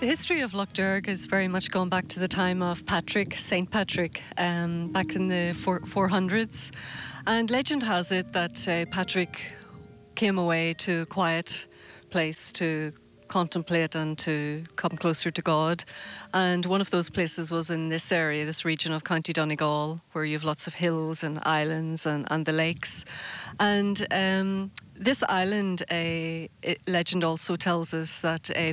The history of Lough Derg is very much going back to the time of Patrick, St. Patrick, back in the 400s. And legend has it that Patrick came away to a quiet place to contemplate and to come closer to God. And one of those places was in this area, this region of County Donegal, where you have lots of hills and islands and the lakes. And this island, legend also tells us that